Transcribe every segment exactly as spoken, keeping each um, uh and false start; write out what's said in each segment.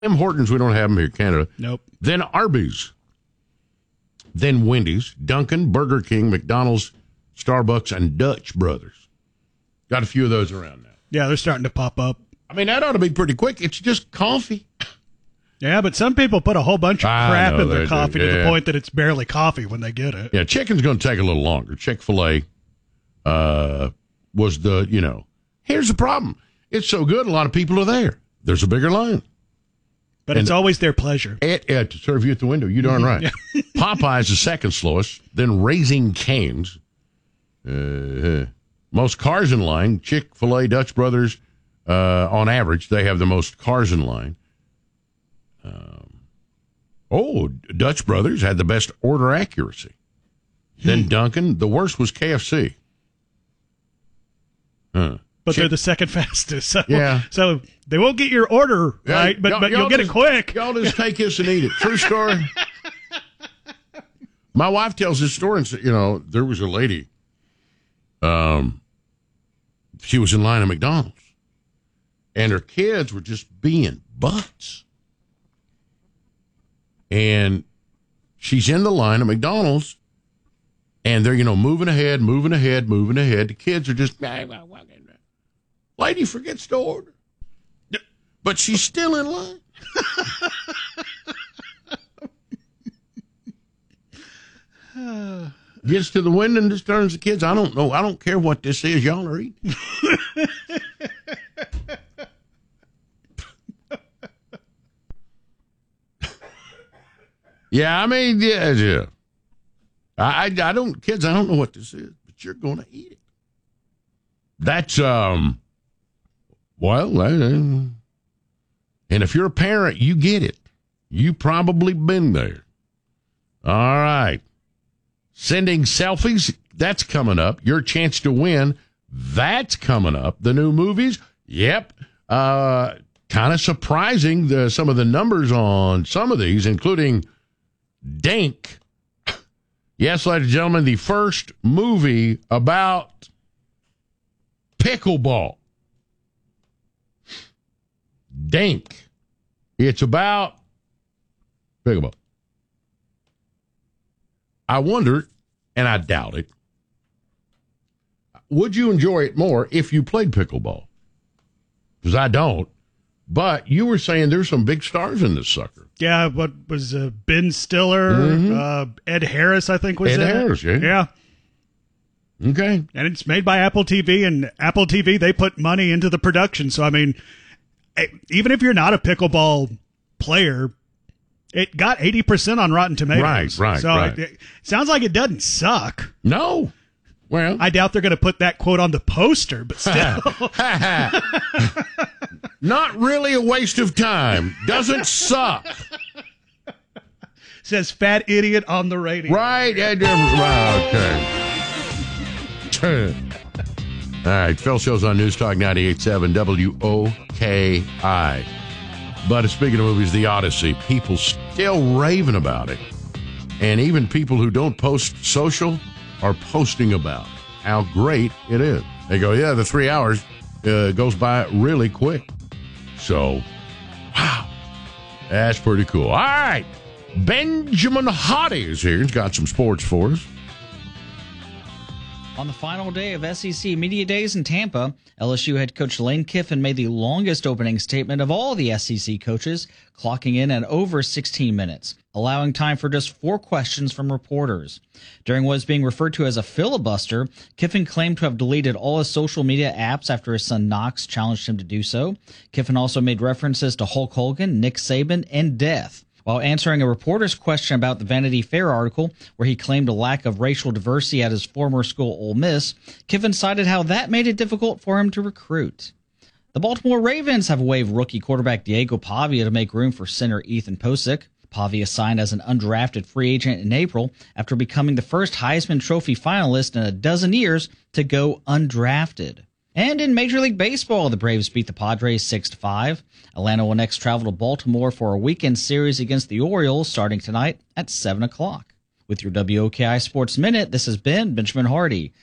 Tim Hortons, we don't have them here in Canada. Nope. Then Arby's. Then Wendy's, Dunkin', Burger King, McDonald's, Starbucks, and Dutch Brothers. Got a few of those around now. Yeah, they're starting to pop up. I mean, that ought to be pretty quick. It's just coffee. Yeah, but some people put a whole bunch of crap know, in their they coffee do, to yeah. the point that it's barely coffee when they get it. Yeah, chicken's going to take a little longer. Chick-fil-A uh, was the, you know, here's the problem. It's so good, a lot of people are there. There's a bigger line. But and it's always their pleasure. It, it, to serve you at the window. You darn right. Popeye's the second slowest, then Raising Cane's. Uh, most cars in line, Chick-fil-A, Dutch Brothers, uh, on average, they have the most cars in line. Um, oh, Dutch Brothers had the best order accuracy. Then Dunkin', the worst was K F C. Huh. But Chick- they're the second fastest. So, Yeah. So they won't get your order Yeah, right, but, y'all- but y'all you'll get just- it quick. Y'all just take this and eat it. True story. My wife tells this story, and said, you know, there was a lady. Um, she was in line at McDonald's, and her kids were just being butts. And she's in the line at McDonald's, and they're, you know, moving ahead, moving ahead, moving ahead. The kids are just, lady forgets to order. But she's still in line. Gets to the window and just turns to the kids. I don't know. I don't care what this is. Y'all are eating. Yeah, I mean, yeah, yeah. I, I, I don't, kids, I don't know what this is, but you're going to eat it. That's, um, well, uh, and if you're a parent, you get it. You probably been there. All right. Sending selfies, that's coming up. Your chance to win, that's coming up. The new movies, yep. Uh, kind of surprising, the, some of the numbers on some of these, including Dink. Yes, ladies and gentlemen, the first movie about pickleball. Dink. It's about pickleball. I wonder, and I doubt it, would you enjoy it more if you played pickleball? Because I don't. But you were saying there's some big stars in this sucker. Yeah, what was uh, Ben Stiller, Mm-hmm. uh, Ed Harris, I think was Ed in Harris, it. yeah. Yeah. Okay. And it's made by Apple T V, and Apple T V, they put money into the production. So, I mean, even if you're not a pickleball player, it got eighty percent on Rotten Tomatoes. Right, right, So right. It, it sounds like it doesn't suck. No. Well, I doubt they're going to put that quote on the poster, but still. not really a waste of time. Doesn't suck. Says fat idiot on the radio. Right. Right, okay. All right. Phil Show's on News Talk ninety-eight point seven W O K I. But speaking of movies, The Odyssey, people still raving about it. And even people who don't post social are posting about how great it is. They go, yeah, the three hours uh, goes by really quick. So, wow, that's pretty cool. All right, Benjamin Hottie is here. He's got some sports for us. On the final day of S E C Media Days in Tampa, L S U head coach Lane Kiffin made the longest opening statement of all the S E C coaches, clocking in at over sixteen minutes, allowing time for just four questions from reporters. During what is being referred to as a filibuster, Kiffin claimed to have deleted all his social media apps after his son Knox challenged him to do so. Kiffin also made references to Hulk Hogan, Nick Saban, and death. While answering a reporter's question about the Vanity Fair article, where he claimed a lack of racial diversity at his former school, Ole Miss, Kiffin cited how that made it difficult for him to recruit. The Baltimore Ravens have waived rookie quarterback Diego Pavia to make room for center Ethan Posick. Pavia signed as an undrafted free agent in April after becoming the first Heisman Trophy finalist in a dozen years to go undrafted. And in Major League Baseball, the Braves beat the Padres six to five. Atlanta will next travel to Baltimore for a weekend series against the Orioles starting tonight at seven o'clock. With your W O K I Sports Minute, this has been Benjamin Hardy.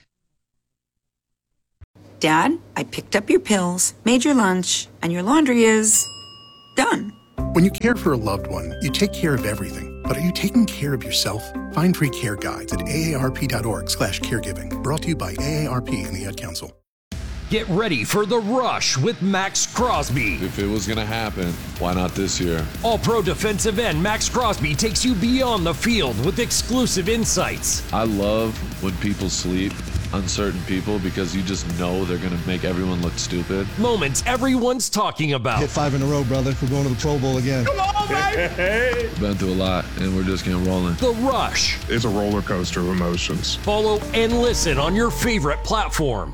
Dad, I picked up your pills, made your lunch, and your laundry is done. When you care for a loved one, you take care of everything. But are you taking care of yourself? Find free care guides at A A R P dot org slash caregiving. Brought to you by A A R P and the Ad Council. Get ready for The Rush with Max Crosby. If it was going to happen, why not this year? All-pro defensive end Max Crosby takes you beyond the field with exclusive insights. I love when people sleep, uncertain people, because you just know they're going to make everyone look stupid. Moments everyone's talking about. Hit five in a row, brother. We're going to the Pro Bowl again. Come on, baby! Been through a lot, and we're just getting rolling. The Rush. It's a roller coaster of emotions. Follow and listen on your favorite platform.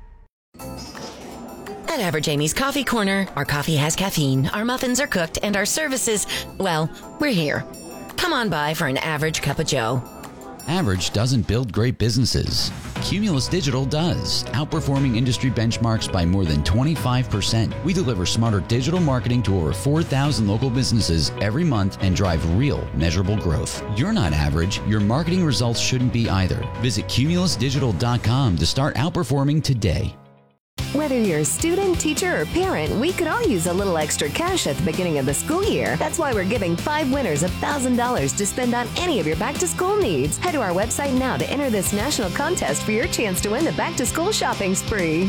At Average Amy's Coffee Corner, our coffee has caffeine, our muffins are cooked, and our services, well, we're here. Come on by for an average cup of joe. Average doesn't build great businesses. Cumulus Digital does, outperforming industry benchmarks by more than twenty-five percent. We deliver smarter digital marketing to over four thousand local businesses every month and drive real, measurable growth. You're not average. Your marketing results shouldn't be either. Visit cumulus digital dot com to start outperforming today. Whether you're a student, teacher, or parent, we could all use a little extra cash at the beginning of the school year. That's why we're giving five winners one thousand dollars to spend on any of your back-to-school needs. Head to our website now to enter this national contest for your chance to win the back-to-school shopping spree.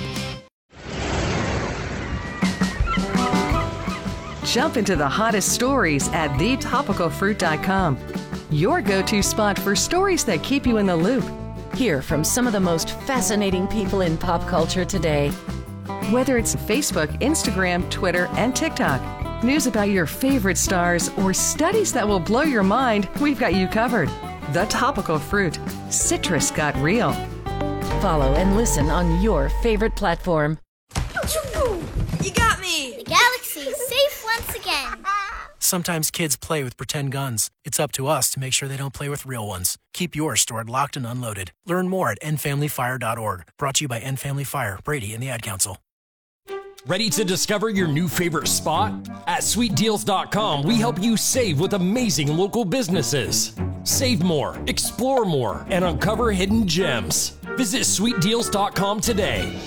Jump into the hottest stories at the topical fruit dot com. Your go-to spot for stories that keep you in the loop. Hear from some of the most fascinating people in pop culture today. Whether it's Facebook, Instagram, Twitter, and TikTok, news about your favorite stars, or studies that will blow your mind, we've got you covered. The Topical Fruit. Citrus got real. Follow and listen on your favorite platform. You got me! The galaxy is safe once again. Sometimes kids play with pretend guns. It's up to us to make sure they don't play with real ones. Keep yours stored locked and unloaded. Learn more at end family fire dot org. Brought to you by End Family Fire, Brady, and the Ad Council. Ready to discover your new favorite spot? At sweet deals dot com, we help you save with amazing local businesses. Save more, explore more, and uncover hidden gems. Visit sweet deals dot com today.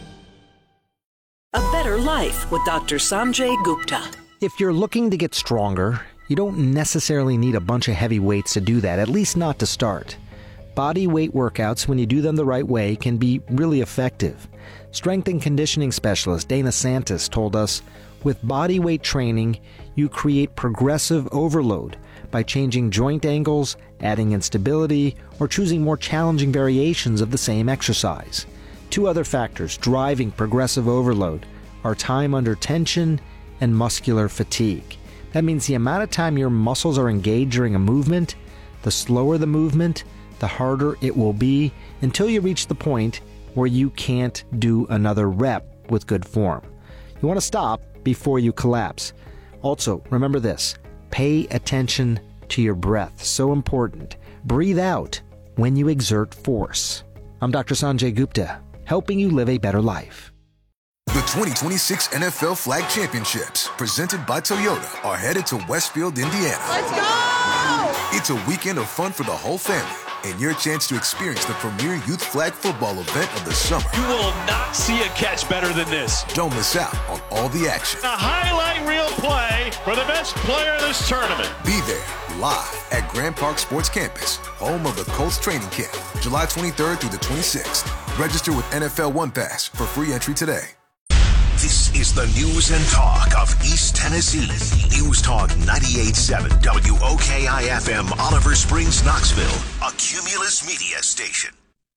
A Better Life with Doctor Sanjay Gupta. If you're looking to get stronger, you don't necessarily need a bunch of heavy weights to do that, at least not to start. Body weight workouts, when you do them the right way, can be really effective. Strength and conditioning specialist Dana Santos told us, with body weight training, you create progressive overload by changing joint angles, adding instability, or choosing more challenging variations of the same exercise. Two other factors driving progressive overload are time under tension and muscular fatigue. That means the amount of time your muscles are engaged during a movement, the slower the movement, the harder it will be until you reach the point where you can't do another rep with good form. You want to stop before you collapse. Also, remember this, pay attention to your breath. So important. Breathe out when you exert force. I'm Doctor Sanjay Gupta, helping you live a better life. The twenty twenty-six N F L Flag Championships, presented by Toyota, are headed to Westfield, Indiana. Let's go! It's a weekend of fun for the whole family and your chance to experience the premier youth flag football event of the summer. You will not see a catch better than this. Don't miss out on all the action. A highlight reel play for the best player in this tournament. Be there live at Grand Park Sports Campus, home of the Colts training camp, July twenty-third through the twenty-sixth. Register with N F L One Pass for free entry today. This is the news and talk of East Tennessee. News Talk ninety-eight point seven W O K I F M, Oliver Springs, Knoxville, a Cumulus Media station.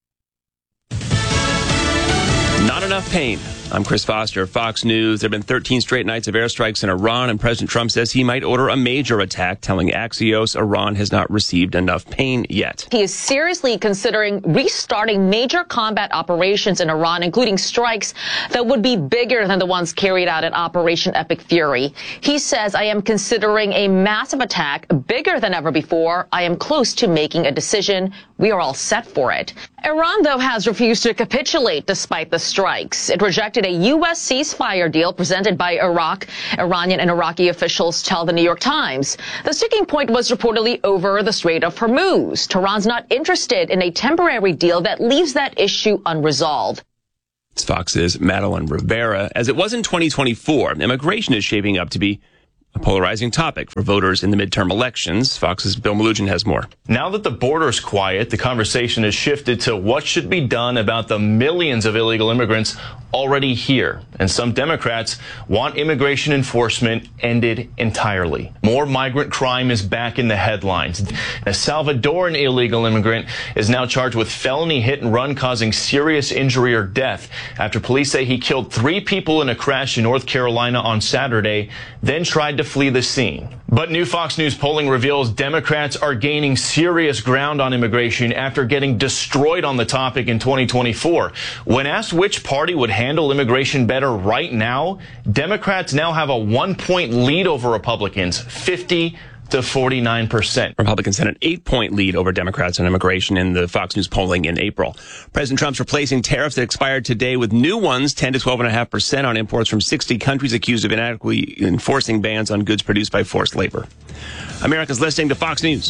Not enough pain. I'm Chris Foster, Fox News. There have been thirteen straight nights of airstrikes in Iran, and President Trump says he might order a major attack, telling Axios Iran has not received enough pain yet. He is seriously considering restarting major combat operations in Iran, including strikes that would be bigger than the ones carried out in Operation Epic Fury. He says, I am considering a massive attack, bigger than ever before. I am close to making a decision. We are all set for it. Iran, though, has refused to capitulate despite the strikes. It rejected a U S ceasefire deal presented by Iraq. Iranian and Iraqi officials tell the New York Times. The sticking point was reportedly over the Strait of Hormuz. Tehran's not interested in a temporary deal that leaves that issue unresolved. It's Fox's Madeline Rivera. As it was in twenty twenty-four, immigration is shaping up to be a polarizing topic for voters in the midterm elections. Fox's Bill Malugin has more. Now that the border's quiet, the conversation has shifted to what should be done about the millions of illegal immigrants already here. And some Democrats want immigration enforcement ended entirely. More migrant crime is back in the headlines. A Salvadoran illegal immigrant is now charged with felony hit and run causing serious injury or death after police say he killed three people in a crash in North Carolina on Saturday, then tried to flee the scene. But new Fox News polling reveals Democrats are gaining serious ground on immigration after getting destroyed on the topic in twenty twenty-four. When asked which party would handle immigration better right now, Democrats now have a one-point lead over Republicans, fifty to forty-nine percent. Republicans had an eight-point lead over Democrats on immigration in the Fox News polling in April. President Trump's replacing tariffs that expired today with new ones, ten to twelve point five percent on imports from sixty countries accused of inadequately enforcing bans on goods produced by forced labor. America's listening to Fox News.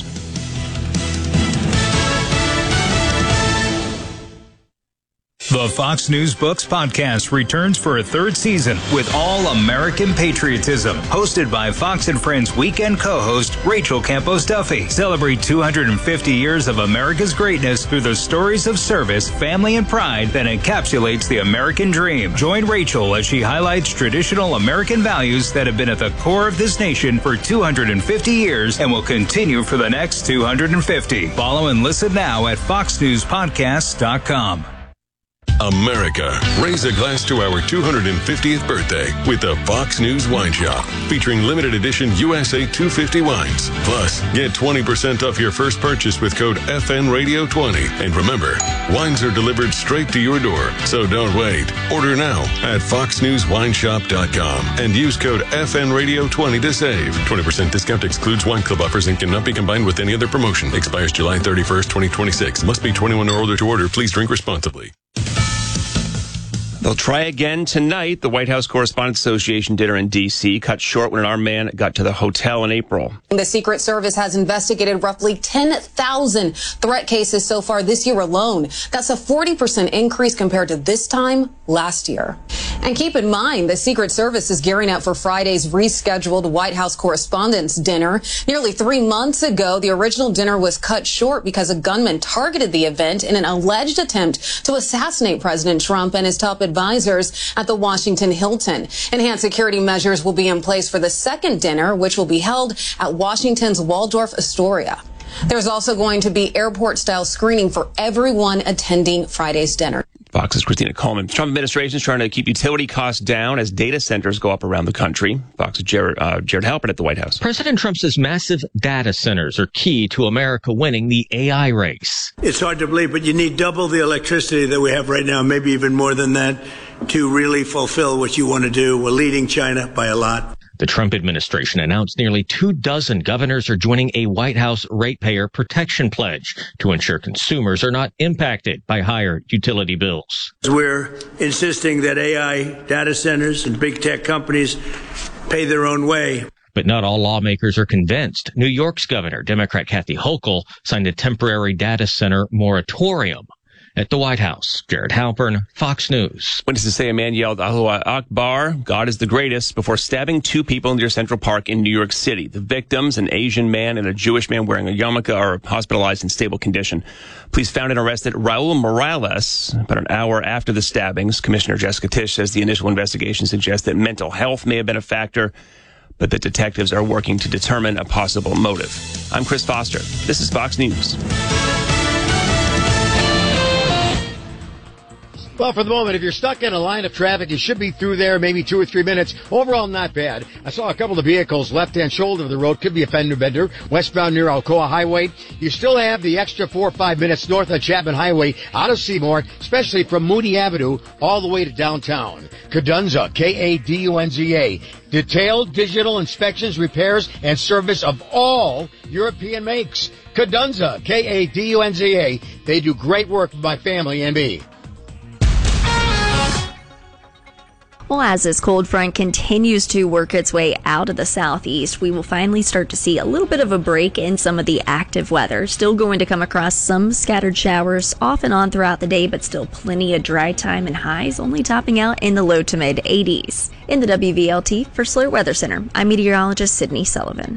The Fox News Books podcast returns for a third season with all American patriotism. Hosted by Fox and Friends weekend co-host Rachel Campos Duffy. Celebrate two hundred fifty years of America's greatness through the stories of service, family, and pride that encapsulates the American dream. Join Rachel as she highlights traditional American values that have been at the core of this nation for two hundred fifty years and will continue for the next two hundred fifty. Follow and listen now at fox news podcast dot com. America, raise a glass to our two hundred fiftieth birthday with the Fox News Wine Shop, featuring limited edition U S A two fifty wines. Plus, get twenty percent off your first purchase with code F N Radio twenty. And remember, wines are delivered straight to your door, so don't wait. Order now at fox news wine shop dot com and use code F N Radio twenty to save. twenty percent discount excludes wine club offers and cannot be combined with any other promotion. Expires July thirty-first, twenty twenty-six. Must be twenty-one or older to order. Please drink responsibly. They'll try again tonight. The White House Correspondents Association dinner in D C cut short when an armed man got to the hotel in April. The Secret Service has investigated roughly ten thousand threat cases so far this year alone. That's a forty percent increase compared to this time last year. And keep in mind, the Secret Service is gearing up for Friday's rescheduled White House Correspondents' Dinner. Nearly three months ago, the original dinner was cut short because a gunman targeted the event in an alleged attempt to assassinate President Trump and his top advisors at the Washington Hilton. Enhanced security measures will be in place for the second dinner, which will be held at Washington's Waldorf Astoria. There's also going to be airport-style screening for everyone attending Friday's dinner. Fox's Christina Coleman. The Trump administration is trying to keep utility costs down as data centers go up around the country. Fox's Jared, uh, Jared Halpern at the White House. President Trump says massive data centers are key to America winning the A I race. It's hard to believe, but you need double the electricity that we have right now, maybe even more than that, to really fulfill what you want to do. We're leading China by a lot. The Trump administration announced nearly two dozen governors are joining a White House ratepayer protection pledge to ensure consumers are not impacted by higher utility bills. We're insisting that A I data centers and big tech companies pay their own way. But not all lawmakers are convinced. New York's governor, Democrat Kathy Hochul, signed a temporary data center moratorium. At the White House, Jared Halpern, Fox News. Witnesses say a man yelled, Allahu Akbar, God is the greatest, before stabbing two people near Central Park in New York City. The victims, an Asian man and a Jewish man wearing a yarmulke, are hospitalized in stable condition. Police found and arrested Raul Morales about an hour after the stabbings. Commissioner Jessica Tisch says the initial investigation suggests that mental health may have been a factor, but that detectives are working to determine a possible motive. I'm Chris Foster. This is Fox News. Well, for the moment, if you're stuck in a line of traffic, you should be through there maybe two or three minutes. Overall, not bad. I saw a couple of vehicles left-hand shoulder of the road. Could be a fender bender. Westbound near Alcoa Highway. You still have the extra four or five minutes north of Chapman Highway out of Seymour, especially from Moody Avenue all the way to downtown. Cadunza, K A D U N Z A. Detailed digital inspections, repairs, and service of all European makes. Cadunza, K A D U N Z A. They do great work for my family and me. Well, as this cold front continues to work its way out of the southeast, we will finally start to see a little bit of a break in some of the active weather. Still going to come across some scattered showers off and on throughout the day, but still plenty of dry time and highs only topping out in the low to mid eighties. In the W V L T for Slur Weather Center, I'm meteorologist Sydney Sullivan.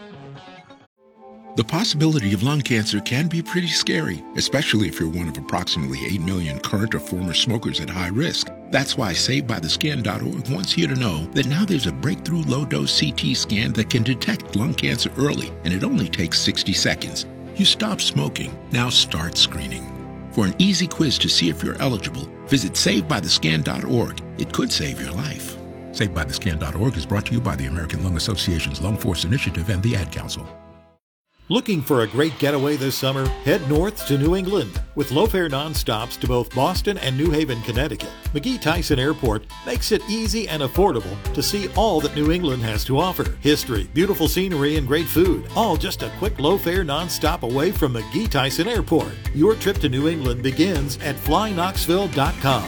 The possibility of lung cancer can be pretty scary, especially if you're one of approximately eight million current or former smokers at high risk. That's why Saved By The Skin dot org wants you to know that now there's a breakthrough low-dose C T scan that can detect lung cancer early, and it only takes sixty seconds. You stop smoking, now start screening. For an easy quiz to see if you're eligible, visit Saved By The Skin dot org. It could save your life. Saved By The Skin dot org is brought to you by the American Lung Association's Lung Force Initiative and the Ad Council. Looking for a great getaway this summer? Head north to New England. With low-fare nonstops to both Boston and New Haven, Connecticut, McGee Tyson Airport makes it easy and affordable to see all that New England has to offer. History, beautiful scenery, and great food, all just a quick low-fare nonstop away from McGee Tyson Airport. Your trip to New England begins at fly knoxville dot com.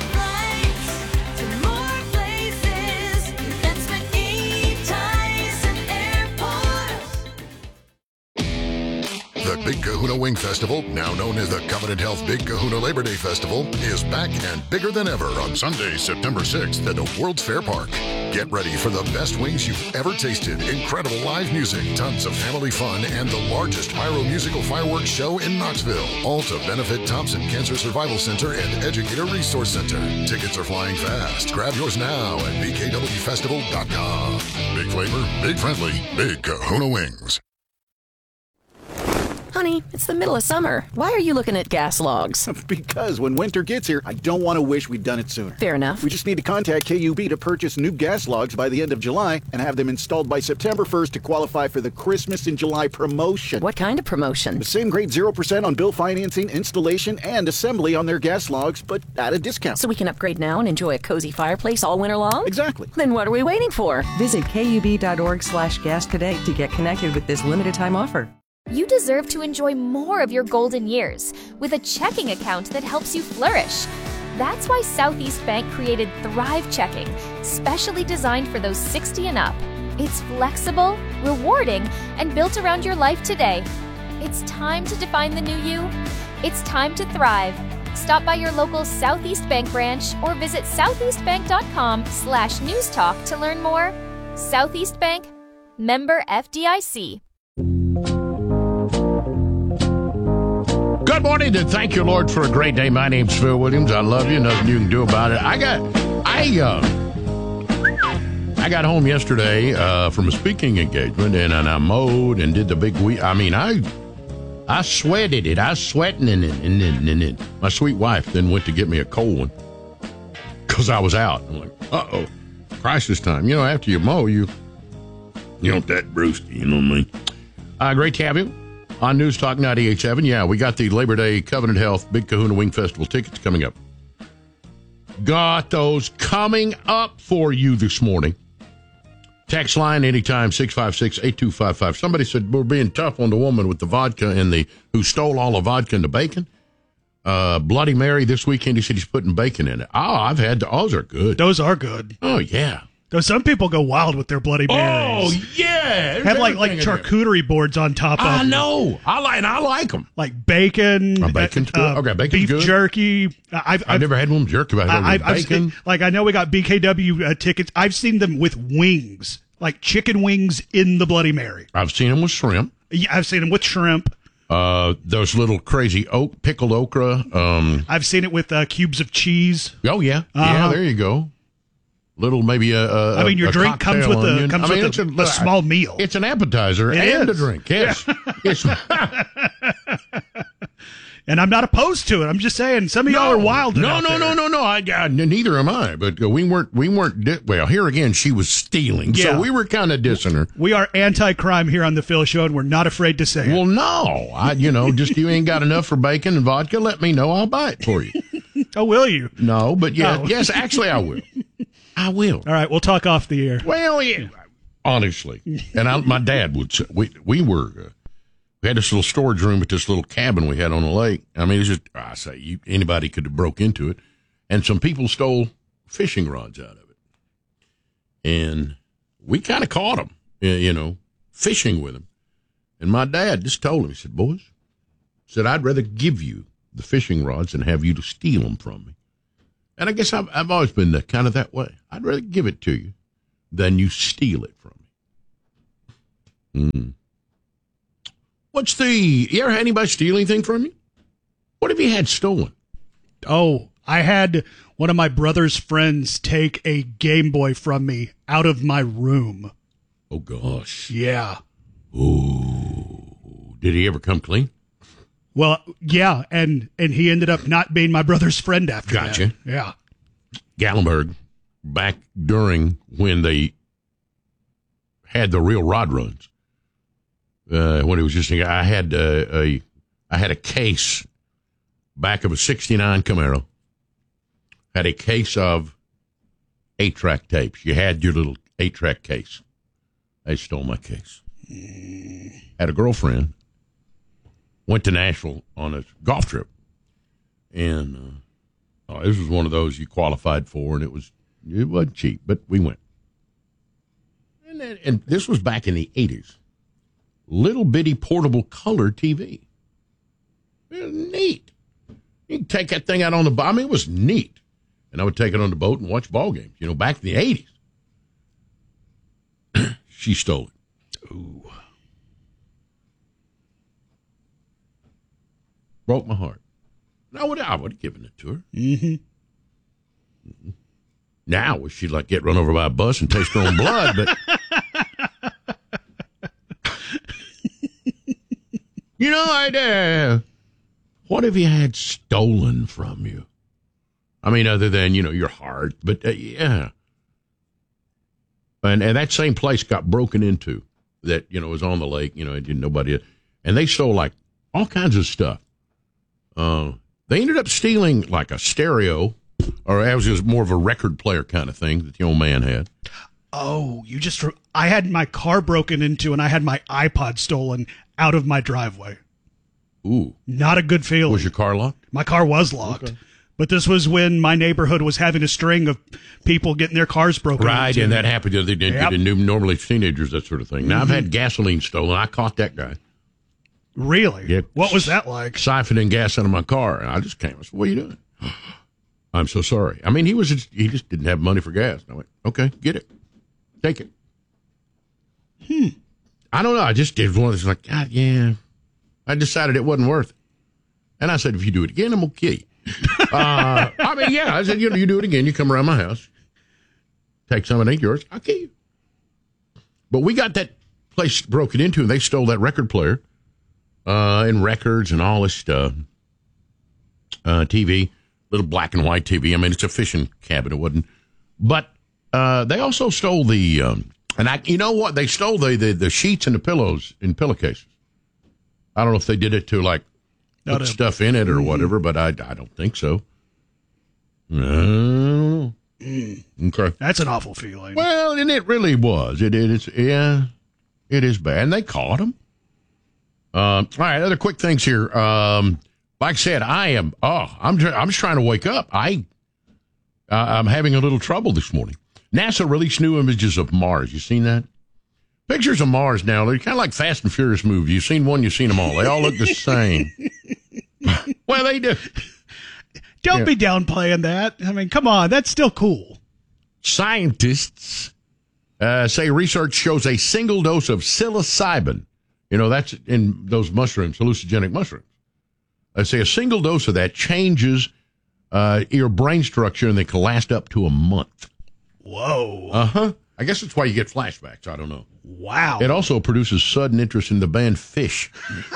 The Big Kahuna Wing Festival, now known as the Covenant Health Big Kahuna Labor Day Festival, is back and bigger than ever on Sunday, September sixth at the World's Fair Park. Get ready for the best wings you've ever tasted, incredible live music, tons of family fun, and the largest pyro-musical fireworks show in Knoxville. All to benefit Thompson Cancer Survival Center and Educator Resource Center. Tickets are flying fast. Grab yours now at b k w festival dot com. Big flavor, big friendly, Big Kahuna Wings. Honey, it's the middle of summer. Why are you looking at gas logs? Because when winter gets here, I don't want to wish we'd done it sooner. Fair enough. We just need to contact K U B to purchase new gas logs by the end of July and have them installed by September first to qualify for the Christmas in July promotion. What kind of promotion? The same grade zero percent on bill financing, installation, and assembly on their gas logs, but at a discount. So we can upgrade now and enjoy a cozy fireplace all winter long? Exactly. Then what are we waiting for? Visit K U B dot org slash gas today to get connected with this limited time offer. You deserve to enjoy more of your golden years with a checking account that helps you flourish. That's why Southeast Bank created Thrive Checking, specially designed for those sixty and up. It's flexible, rewarding, and built around your life today. It's time to define the new you. It's time to thrive. Stop by your local Southeast Bank branch or visit southeast bank dot com slash news talk to learn more. Southeast Bank, member F D I C. Good morning and thank you, Lord, for a great day. My name's Phil Williams. I love you. Nothing you can do about it. I got, I, uh, I got home yesterday uh, from a speaking engagement, and, and I mowed and did the big weed. I mean, I, I sweated it. I was sweating, and and, and, and, and my sweet wife then went to get me a cold one because I was out. I'm like, uh oh, crisis time. You know, after you mow, you, you don't that brewski. You know what I mean? Uh, great to have you. On News Talk ninety-eight point seven, yeah, we got the Labor Day Covenant Health Big Kahuna Wing Festival tickets coming up. Got those coming up for you this morning. Text line anytime, six five six, eight two five five. Somebody said we're being tough on the woman with the vodka and the who stole all the vodka and the bacon. Uh, Bloody Mary this weekend, he said he's putting bacon in it. Oh, I've had, the, those are good. Those are good. Oh, yeah. Though some people go wild with their Bloody Marys. Oh, yeah. Have like like charcuterie boards on top of them. I know. I like and I like them. Like bacon. Oh, bacon's good. Uh, okay, bacon's beef good. jerky. I've, I've, I've never had one with jerky, but I've had I've, bacon. I've seen, like, I know we got B K W uh, tickets. I've seen them with wings, like chicken wings in the Bloody Mary. I've seen them with shrimp. Yeah, I've seen them with shrimp. Uh, those little crazy oak, pickled okra. Um, I've seen it with uh, cubes of cheese. Oh, yeah. Uh-huh. Yeah, there you go. Little maybe a, a I mean, your a drink comes with a comes I mean, with a, a, a small meal. It's an appetizer it and is. a drink. Yes, yes. And I'm not opposed to it. I'm just saying some of no, y'all are wild. No, no, there. no, no, no. I, I neither am I. But uh, we weren't. We weren't. Di- well, here again, she was stealing, yeah. so we were kind of dissing her. We are anti-crime here on the Phil Show, and we're not afraid to say well, it. Well, no, I, you know, just you ain't got enough for bacon and vodka. Let me know. I'll buy it for you. Oh, will you? No, but yeah, oh. yes, actually, I will. I will. All right, we'll talk off the air. Well, yeah, honestly, and I, my dad would say we we were uh, we had this little storage room at this little cabin we had on the lake. I mean, it's just I say you, anybody could have broke into it, and some people stole fishing rods out of it. And we kind of caught him, you know, fishing with him. And my dad just told him, he said, boys, said, I'd rather give you the fishing rods than have you to steal them from me. And I guess I've, I've always been the, kind of that way. I'd rather give it to you than you steal it from me. Mm. What's the, you ever had anybody steal anything from you? What have you had stolen? Oh, I had one of my brother's friends take a Game Boy from me out of my room. Oh, gosh. Yeah. Ooh. Did he ever come clean? Well, yeah, and, and he ended up not being my brother's friend after gotcha. that. Yeah. Gallenberg, back during when they had the real rod runs, uh, when it was just, I had uh, a, I had a case back of a sixty-nine Camaro, had a case of eight-track tapes. You had your little eight-track case. They stole my case. Had a girlfriend, went to Nashville on a golf trip, and uh, oh, this was one of those you qualified for, and it was it wasn't cheap, but we went. And, then, and this was back in the eighties. Little bitty portable color T V. It was neat. You can take that thing out on the boat. I mean, it was neat. And I would take it on the boat and watch ball games. You know, back in the eighties. She stole it. Ooh. Broke my heart. I would, I would have given it to her. Mm-hmm. Mm-hmm. Now, she'd like get run over by a bus and taste her own blood, but... You know, I'd, uh, what have you had stolen from you? I mean, other than, you know, your heart, but, uh, yeah. And, and that same place got broken into that, you know, was on the lake, you know, it didn't nobody, and they stole, like, all kinds of stuff. Uh, they ended up stealing, like, a stereo, or it was just more of a record player kind of thing that the old man had. Oh, you just, I had my car broken into and I had my iPod stolen out of my driveway. Ooh. Not a good feeling. Was your car locked? My car was locked. Okay. But this was when my neighborhood was having a string of people getting their cars broken right, into. Right, and that happened to they did, yep. normally teenagers, that sort of thing. Now, mm-hmm. I've had gasoline stolen. I caught that guy. Really? Yeah. What was that like? Siphoning gas out of my car. And I just came. I said, what are you doing? I'm so sorry. I mean, he was just, he just didn't have money for gas. And I went, okay, get it. Take it. Hmm. I don't know. I just did one of those, like, God, yeah. I decided it wasn't worth it. And I said, if you do it again, I'm going to kill you. uh, I mean, yeah. I said, you know, you do it again, you come around my house, take some, it ain't yours, I'll kill you. But we got that place broken into, and they stole that record player uh, and records and all this stuff. Uh, T V, little black and white T V. I mean, it's a fishing cabin. It wasn't. But uh, they also stole the, um, and I, you know what? They stole the, the, the sheets and the pillows in pillowcases. I don't know if they did it to, like, put Not stuff in it or mm-hmm. whatever, but I, I don't think so. No. Mm. Okay. That's an awful feeling. Well, and it really was. It is, yeah, it is bad. And they caught him. Um, all right, other quick things here. Um, like I said, I am, oh, I'm, I'm just trying to wake up. I, uh, I'm having a little trouble this morning. NASA released new images of Mars. You seen that? Pictures of Mars now, they're kind of like Fast and Furious movies. You've seen one, you've seen them all. They all look the same. Well, they do. Don't yeah. be downplaying that. I mean, come on, that's still cool. Scientists uh, say research shows a single dose of psilocybin. You know, that's in those mushrooms, hallucinogenic mushrooms. They say a single dose of that changes uh, your brain structure, and they can last up to a month. Whoa. Uh-huh. I guess that's why you get flashbacks. I don't know. Wow. It also produces sudden interest in the band Fish.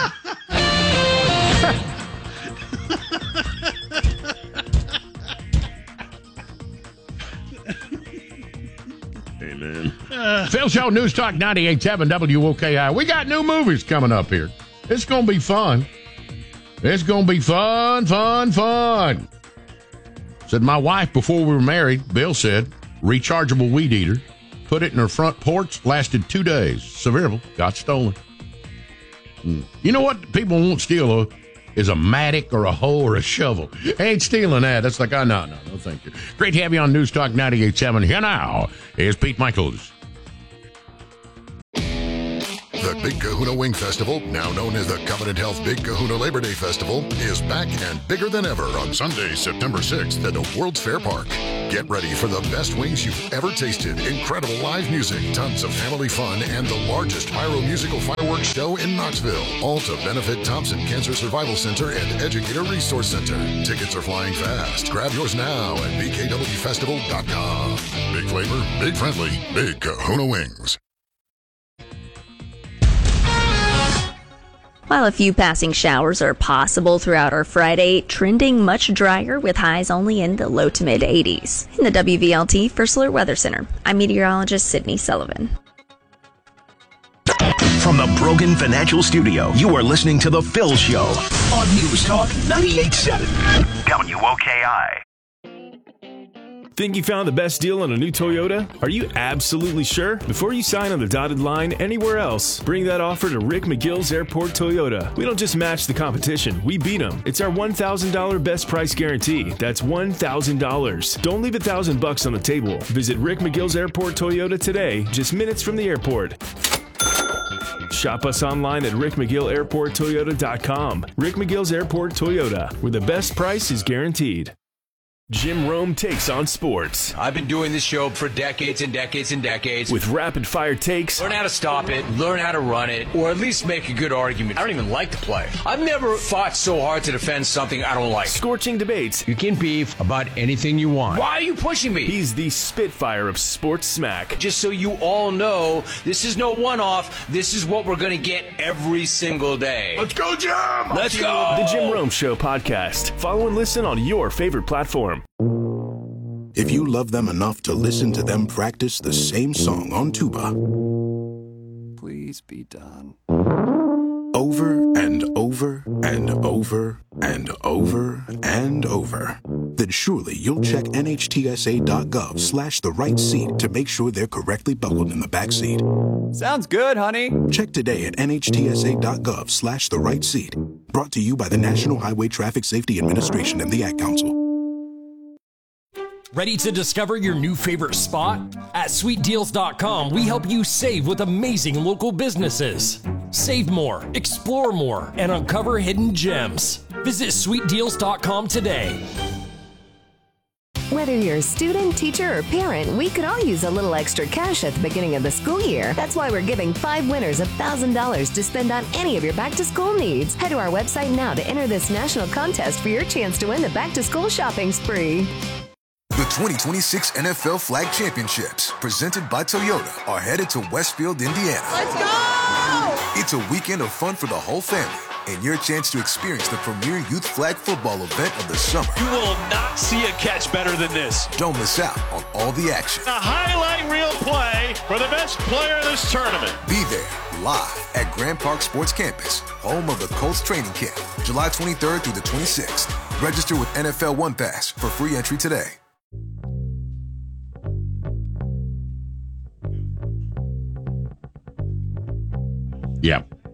Amen. Uh, Phil Show, News Talk ninety-eight point seven W O K I. We got new movies coming up here. It's going to be fun. It's going to be fun, fun, fun. Said my wife before we were married, Bill said, rechargeable weed eater. Put it in her front porch, lasted two days. Sevierville got stolen. Mm. You know what people won't steal, though? is a mattock or a hoe or a shovel. Ain't stealing that. That's like, oh, no, no, no, thank you. Great to have you on News Talk ninety-eight point seven. Here now is Pete Michaels. The Big Kahuna Wing Festival, now known as the Covenant Health Big Kahuna Labor Day Festival, is back and bigger than ever on Sunday, September sixth at the World's Fair Park. Get ready for the best wings you've ever tasted, incredible live music, tons of family fun, and the largest pyro-musical fireworks show in Knoxville, all to benefit Thompson Cancer Survival Center and Educator Resource Center. Tickets are flying fast. Grab yours now at b k w festival dot com. Big flavor, big friendly, Big Kahuna Wings. While a few passing showers are possible throughout our Friday, trending much drier with highs only in the low to mid eighties. In the W V L T First Alert Weather Center, I'm meteorologist Sydney Sullivan. From the Brogan Financial Studio, you are listening to The Phil Show on News Talk ninety-eight point seven W O K I. Think you found the best deal on a new Toyota? Are you absolutely sure? Before you sign on the dotted line anywhere else, bring that offer to Rick McGill's Airport Toyota. We don't just match the competition, we beat them. It's our one thousand dollars best price guarantee. That's one thousand dollars. Don't leave a thousand bucks on the table. Visit Rick McGill's Airport Toyota today, just minutes from the airport. Shop us online at rick mcgill airport toyota dot com. Rick McGill's Airport Toyota, where the best price is guaranteed. Jim Rome takes on sports. I've been doing this show for decades and decades and decades. With rapid-fire takes. Learn how to stop it, learn how to run it, or at least make a good argument. I don't even like to play. I've never fought so hard to defend something I don't like. Scorching debates. You can beef about anything you want. Why are you pushing me? He's the Spitfire of sports smack. Just so you all know, this is no one-off. This is what we're going to get every single day. Let's go, Jim! Let's go! The Jim Rome Show podcast. Follow and listen on your favorite platform. If you love them enough to listen to them practice the same song on tuba, please be done. Over and over and over and over and over, then surely you'll check N H T S A dot gov slash the right seat to make sure they're correctly buckled in the back seat. Sounds good, honey. Check today at N H T S A dot gov slash the right seat. Brought to you by the National Highway Traffic Safety Administration and the Ad Council. Ready to discover your new favorite spot? At sweet deals dot com, we help you save with amazing local businesses. Save more, explore more, and uncover hidden gems. Visit sweet deals dot com today. Whether you're a student, teacher, or parent, we could all use a little extra cash at the beginning of the school year. That's why we're giving five winners one thousand dollars to spend on any of your back-to-school needs. Head to our website now to enter this national contest for your chance to win the back-to-school shopping spree. The twenty twenty-six N F L Flag Championships, presented by Toyota, are headed to Westfield, Indiana. Let's go! It's a weekend of fun for the whole family, and your chance to experience the premier youth flag football event of the summer. You will not see a catch better than this. Don't miss out on all the action. A highlight reel play for the best player in this tournament. Be there, live at Grand Park Sports Campus, home of the Colts training camp, July twenty-third through the twenty-sixth. Register with N F L One Pass for free entry today. Yeah.